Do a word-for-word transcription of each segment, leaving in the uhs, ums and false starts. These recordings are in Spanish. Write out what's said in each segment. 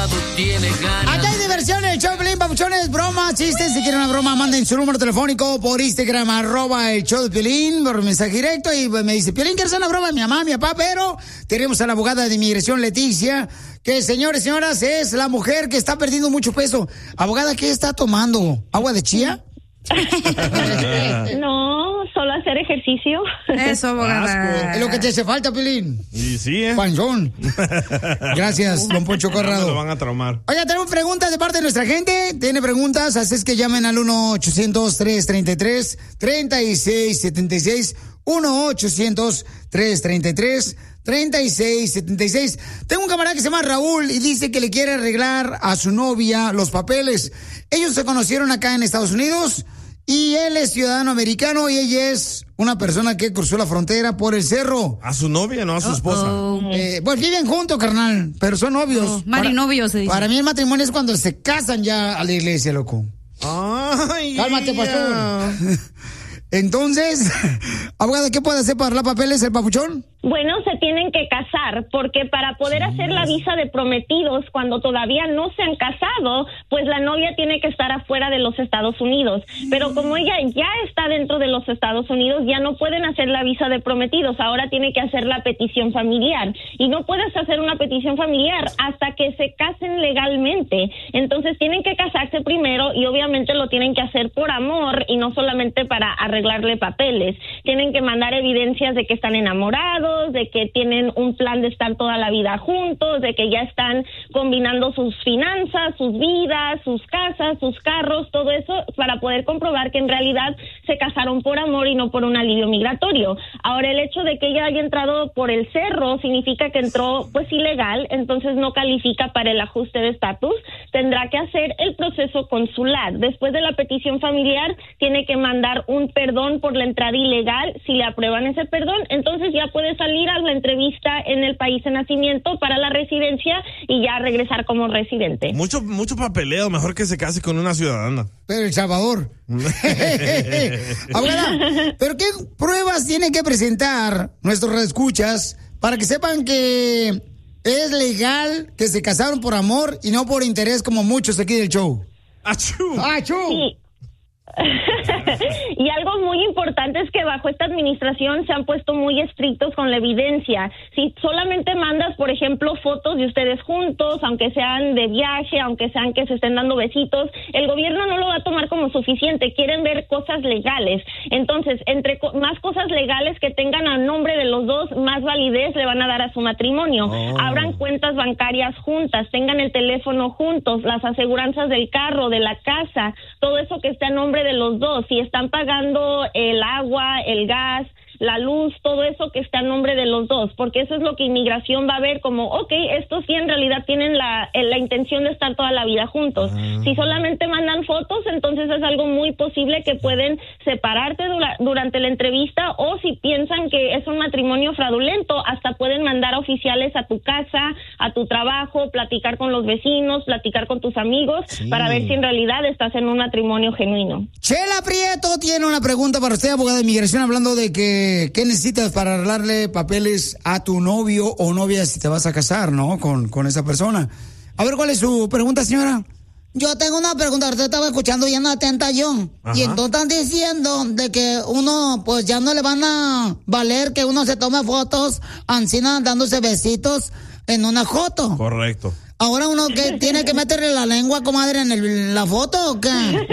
enamorado tiene ganas. Acá hay diversión en el show de Piolín, papuchones, bromas, chistes. Si quieren una broma, manden su número telefónico por Instagram, arroba el show de Piolín, por mensaje directo. Y me dice, Piolín, ¿quieres hacer una broma de mi mamá, mi papá? Pero tenemos a la abogada de inmigración, Leticia, que, señores y señoras, es la mujer que está perdiendo mucho peso. Abogada, ¿qué está tomando? ¿Agua de chía? No, solo hacer ejercicio. Eso, abogada. Es lo que te hace falta, Piolín. Y sí, ¿eh? Panzón. Gracias, don Poncho Corrado. No lo van a traumar. Oiga, tenemos preguntas de parte de nuestra gente. Tiene preguntas, así es que llamen al uno ochocientos, trescientos treinta y tres, treinta y seis setenta y seis. uno ochocientos, trescientos treinta y tres, treinta y seis setenta y seis. Tengo un camarada que se llama Raúl y dice que le quiere arreglar a su novia los papeles. Ellos se conocieron acá en Estados Unidos y él es ciudadano americano y ella es una persona que cruzó la frontera por el cerro. ¿A su novia, no a su esposa? Oh, oh. Eh, pues viven juntos, carnal, pero son novios. Oh, marinovios se dice. Para mí el matrimonio es cuando se casan ya a la iglesia, loco. Ay, cálmate, pastor. Entonces, abogada, ¿qué puede hacer para arreglar papeles el papuchón? Bueno, se tienen que casar, porque para poder hacer la visa de prometidos cuando todavía no se han casado, pues la novia tiene que estar afuera de los Estados Unidos. Pero como ella ya está dentro de los Estados Unidos, ya no pueden hacer la visa de prometidos. Ahora tiene que hacer la petición familiar. Y no puedes hacer una petición familiar hasta que se casen legalmente. Entonces tienen que casarse primero y obviamente lo tienen que hacer por amor y no solamente para arreglarle papeles. Tienen que mandar evidencias de que están enamorados, de que tienen un plan de estar toda la vida juntos, de que ya están combinando sus finanzas, sus vidas, sus casas, sus carros, todo eso para poder comprobar que en realidad se casaron por amor y no por un alivio migratorio. Ahora, el hecho de que ella haya entrado por el cerro significa que entró pues ilegal, entonces no califica para el ajuste de estatus. Tendrá que hacer el proceso consular. Después de la petición familiar, tiene que mandar un perdón por la entrada ilegal. Si le aprueban ese perdón, entonces ya puede salir a la entrevista en el país de nacimiento para la residencia y ya regresar como residente. Mucho, mucho papeleo, mejor que se case con una ciudadana. Pero El Salvador. Abogada, ¿pero qué pruebas tienen que presentar nuestros redescuchas para que sepan que es legal que se casaron por amor y no por interés como muchos aquí del show? ¡Achú! ¡Achú! Sí. Y algo muy importante es que bajo esta administración se han puesto muy estrictos con la evidencia. Si solamente mandas, por ejemplo, fotos de ustedes juntos, aunque sean de viaje, aunque sean que se estén dando besitos, el gobierno no lo va a tomar como suficiente. Quieren ver cosas legales. Entonces, entre co- más cosas legales que tengan a nombre de los dos, más validez le van a dar a su matrimonio. Oh. Abran cuentas bancarias juntas, tengan el teléfono juntos, las aseguranzas del carro, de la casa, todo eso que esté a nombre de los dos. Si están pagando el agua, el gas, la luz, todo eso que está a nombre de los dos, porque eso es lo que inmigración va a ver como, ok, estos sí en realidad tienen la, la intención de estar toda la vida juntos. Uh-huh. Si solamente mandan fotos, entonces es algo muy posible que pueden separarte dura, durante la entrevista, o si piensan que es un matrimonio fraudulento, hasta pueden mandar oficiales a tu casa, a tu trabajo, platicar con los vecinos, platicar con tus amigos, sí, para ver si en realidad estás en un matrimonio genuino. Chela Prieto tiene una pregunta para usted, abogada de inmigración, hablando de que ¿qué necesitas para arreglarle papeles a tu novio o novia si te vas a casar, ¿no? Con, con esa persona. A ver, ¿cuál es su pregunta, señora? Yo tengo una pregunta, usted estaba escuchando bien atenta yo. Ajá. Y entonces están diciendo de que uno, pues ya no le van a valer que uno se tome fotos, ancina dándose besitos en una foto. Correcto. Ahora uno que tiene que meterle la lengua, comadre, en el, la foto, ¿o qué?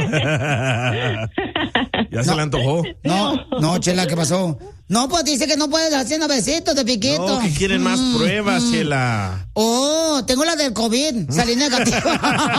Ya se no, le antojó. No, no, Chela, ¿qué pasó? No, pues dice que no puedes haciendo besitos de piquito. No, que quieren más mm, pruebas, mm. Chela. Oh, tengo la del COVID, salí negativa.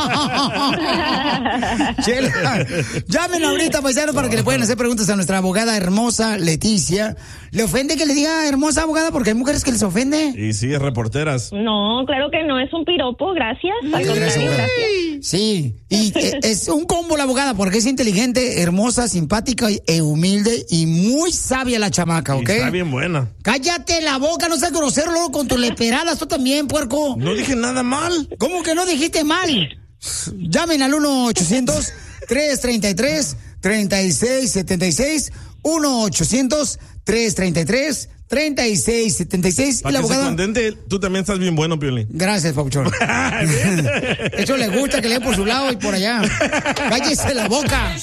Chela, llámenlo ahorita, paisanos, para que le puedan hacer preguntas a nuestra abogada hermosa, Leticia. ¿Le ofende que le diga hermosa abogada? Porque hay mujeres que les ofende. Y sí, reporteras. No, claro que no, es un piropo, gracias. Al gracias, gracias. Sí, y es un combo la abogada, porque es inteligente, hermosa, simpática e humilde y muy sabia la chamaca, ¿ok? Y está bien buena. Cállate la boca, no seas grosero luego con tus leperadas, tú también, puerco. No dije nada mal. ¿Cómo que no dijiste mal? Llamen al uno ochocientos, trescientos treinta y tres, treinta y seis setenta y seis, uno ochocientos, trescientos treinta y tres, treinta y seis setenta y seis. Para y la que se abogada... contente, tú también estás bien bueno, Piolín. Gracias, Pauchón. De hecho, le gusta que le dé por su lado y por allá. Cállese la boca.